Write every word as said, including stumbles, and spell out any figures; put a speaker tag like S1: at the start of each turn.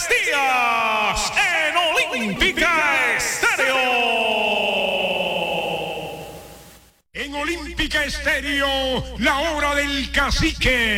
S1: Díaz en Olímpica Estéreo. En Olímpica Estéreo, la hora del cacique.